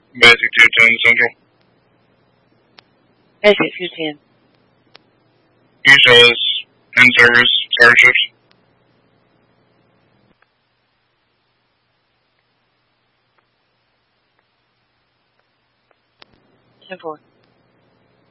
Basic 210 Central. Basic 210. You says in service, third shift. 10-4.